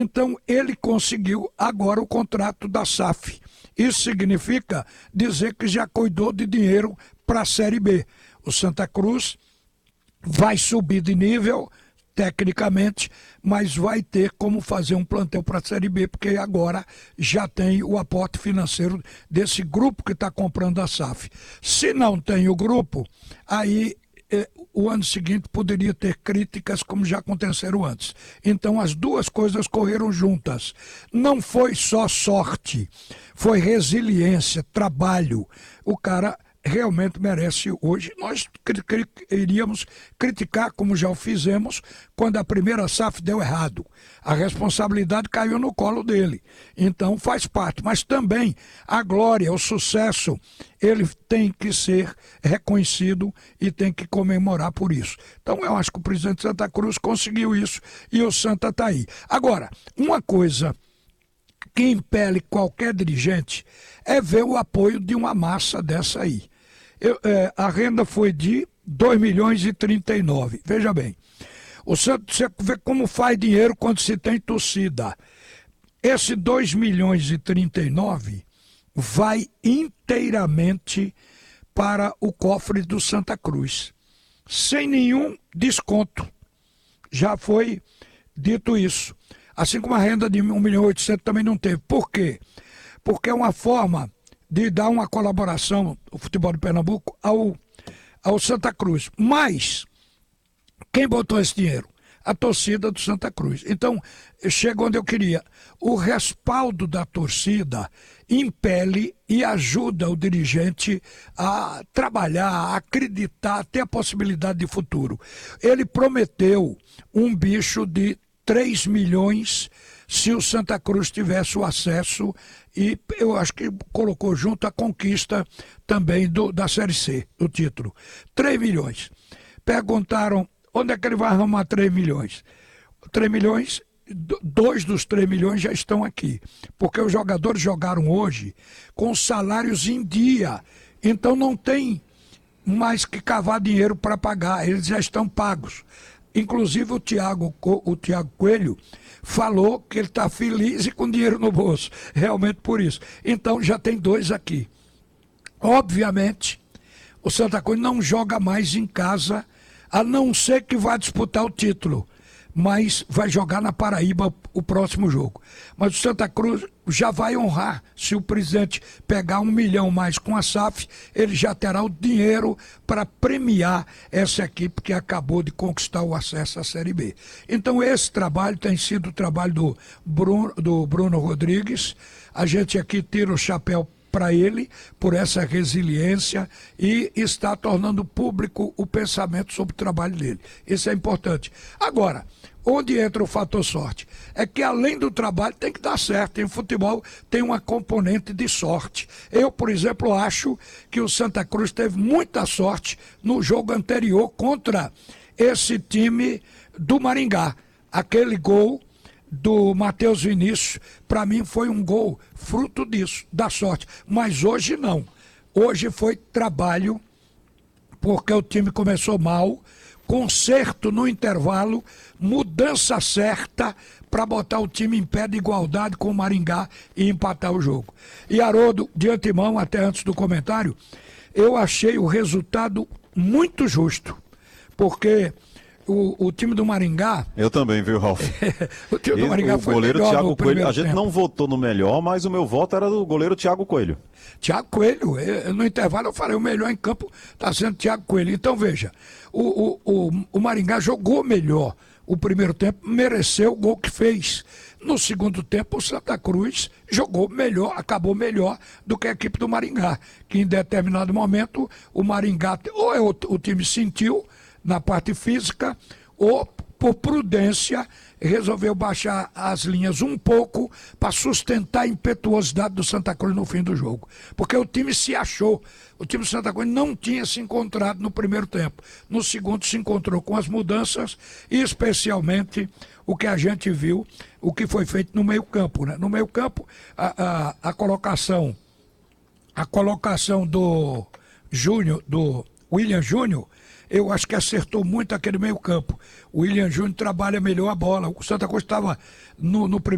Então, ele conseguiu agora o contrato da SAF. Isso significa dizer que já cuidou de dinheiro para a Série B. O Santa Cruz vai subir de nível, tecnicamente, mas vai ter como fazer um plantel para a Série B, porque agora já tem o aporte financeiro desse grupo que está comprando a SAF. Se não tem o grupo, aí o ano seguinte poderia ter críticas como já aconteceram antes. Então as duas coisas correram juntas. Não foi só sorte, foi resiliência, trabalho. O cara realmente merece hoje. Nós iríamos criticar, como já o fizemos, quando a primeira SAF deu errado. A responsabilidade caiu no colo dele. Então faz parte. Mas também a glória, o sucesso, ele tem que ser reconhecido e tem que comemorar por isso. Então eu acho que o presidente Santa Cruz conseguiu isso e o Santa está aí. Agora, uma coisa que impele qualquer dirigente é ver o apoio de uma massa dessa aí. A renda foi de 2 milhões e 39. Veja bem, você vê como faz dinheiro quando se tem torcida. Esse 2 milhões e 39 vai inteiramente para o cofre do Santa Cruz, sem nenhum desconto. Já foi dito isso. Assim como a renda de 1 milhão e 800 também não teve. Por quê? Porque é uma forma de dar uma colaboração, o futebol de Pernambuco, ao Santa Cruz. Mas, quem botou esse dinheiro? A torcida do Santa Cruz. Então, chega onde eu queria. O respaldo da torcida impele e ajuda o dirigente a trabalhar, a acreditar, a ter a possibilidade de futuro. Ele prometeu um bicho de 3 milhões se o Santa Cruz tivesse o acesso, e eu acho que colocou junto a conquista também da Série C, do título. 3 milhões. Perguntaram onde é que ele vai arrumar 3 milhões. 3 milhões, 2 dos 3 milhões já estão aqui, porque os jogadores jogaram hoje com salários em dia, então não tem mais que cavar dinheiro para pagar, eles já estão pagos. Inclusive o Thiago Coelho falou que ele está feliz e com dinheiro no bolso, realmente por isso. Então já tem 2 aqui. Obviamente, o Santa Cruz não joga mais em casa, a não ser que vá disputar o título, mas vai jogar na Paraíba o próximo jogo. Mas o Santa Cruz já vai honrar, se o presidente pegar 1 milhão mais com a SAF, ele já terá o dinheiro para premiar essa equipe que acabou de conquistar o acesso à Série B. Então esse trabalho tem sido o trabalho do Bruno Rodrigues. A gente aqui tira o chapéu para ele por essa resiliência e está tornando público o pensamento sobre o trabalho dele. Isso é importante. Agora, onde entra o fator sorte? É que além do trabalho tem que dar certo. Em futebol tem uma componente de sorte. Eu, por exemplo, acho que o Santa Cruz teve muita sorte no jogo anterior contra esse time do Maringá. Aquele gol do Matheus Vinícius, para mim foi um gol fruto disso, da sorte. Mas hoje não. Hoje foi trabalho, porque o time começou mal, conserto no intervalo, mudança certa para botar o time em pé de igualdade com o Maringá e empatar o jogo. E Haroldo, de antemão, até antes do comentário, eu achei o resultado muito justo, porque o time do Maringá... Eu também, viu, Ralf? O time do Maringá foi goleiro melhor Thiago no Coelho. primeiro A gente tempo. não votou no melhor, mas o meu voto era do goleiro Thiago Coelho. Thiago Coelho, no intervalo eu falei, o melhor em campo está sendo Thiago Coelho. Então veja, o Maringá jogou melhor o primeiro tempo, mereceu o gol que fez. No segundo tempo, o Santa Cruz jogou melhor, acabou melhor do que a equipe do Maringá, que em determinado momento o Maringá, ou o time sentiu na parte física, ou por prudência resolveu baixar as linhas um pouco para sustentar a impetuosidade do Santa Cruz no fim do jogo. Porque o time se achou. O time do Santa Cruz não tinha se encontrado no primeiro tempo. No segundo se encontrou com as mudanças e especialmente o que a gente viu, o que foi feito no meio-campo, né? No meio-campo, a colocação do Júnior, do William Júnior, eu acho que acertou muito aquele meio-campo. O William Júnior trabalha melhor a bola. O Santa Cruz estava no primeiro